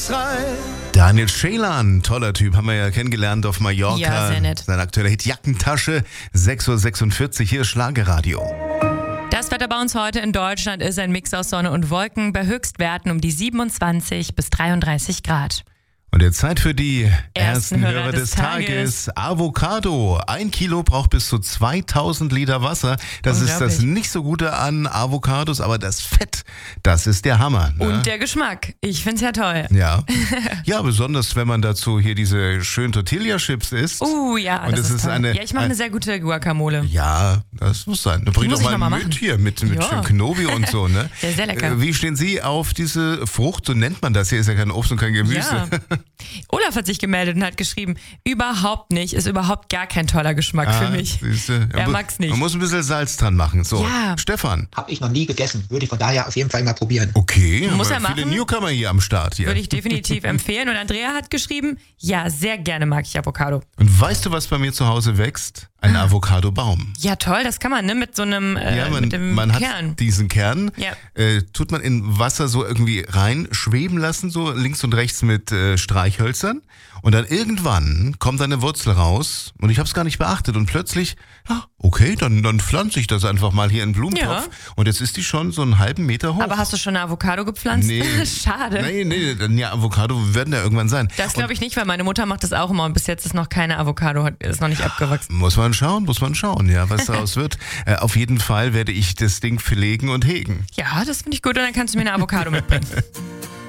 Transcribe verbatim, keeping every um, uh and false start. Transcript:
Israel. Daniel Ceylan, toller Typ, haben wir ja kennengelernt auf Mallorca. Ja, sehr nett. Sein aktueller Hit Jackentasche, sechs Uhr sechsundvierzig, hier ist Schlagerradio. Das Wetter bei uns heute in Deutschland ist ein Mix aus Sonne und Wolken bei Höchstwerten um die siebenundzwanzig bis dreiunddreißig Grad. Und jetzt Zeit für die ersten, Ersten Hörer, Hörer des des Tages. Tages. Avocado. Ein Kilo braucht bis zu zweitausend Liter Wasser. Das ist das Unglaublich. nicht so Gute an Avocados, aber das Fett, das ist der Hammer. Ne? Und der Geschmack. Ich find's ja toll. Ja. Ja, besonders wenn man dazu hier diese schönen Tortilla-Chips isst. Uh, ja, Und das es ist ist toll. eine- Ja, ich mache ein- eine sehr gute Guacamole. Ja, das muss sein. Bring muss doch ich mal, noch mal mit machen. hier, mit, mit Ja. schön Knobi und so, ne? Ja, sehr lecker. Äh, Wie stehen Sie auf diese Frucht? So nennt man das. Hier ist ja kein Obst und kein Gemüse. Ja. Olaf hat sich gemeldet und hat geschrieben, überhaupt nicht, ist überhaupt gar kein toller Geschmack für Ah, mich. siehste. Er mu- mag's nicht. Man muss ein bisschen Salz dran machen. So, Ja. Stefan. Habe ich noch nie gegessen. Würde ich von daher auf jeden Fall mal probieren. Okay, Muss haben wir er viele machen. Newcomer hier am Start hier. Würde ich definitiv empfehlen. Und Andrea hat geschrieben, ja, sehr gerne mag ich Avocado. Und weißt du, was bei mir zu Hause wächst? Ein Ah. Avocadobaum. Ja, toll, das kann man, ne, mit so einem äh, Ja, man, mit dem man hat Kern. diesen Kern, Ja. äh, tut man in Wasser so irgendwie rein schweben lassen, so links und rechts mit äh, Streichhölzern. Und dann irgendwann kommt eine Wurzel raus und ich habe es gar nicht beachtet. Und plötzlich, ja, okay, dann, dann pflanze ich das einfach mal hier in den Blumentopf. Ja. Und jetzt ist die schon so einen halben Meter hoch. Aber hast du schon eine Avocado gepflanzt? Nee. Schade. Nee, nee, dann ja, Avocado werden da irgendwann sein. Das glaube ich nicht, weil meine Mutter macht das auch immer und bis jetzt ist noch keine Avocado, hat- ist noch nicht abgewachsen. Muss man schauen, muss man schauen, ja, was daraus wird. Äh, auf jeden Fall werde ich das Ding pflegen und hegen. Ja, das finde ich gut und dann kannst du mir eine Avocado mitbringen.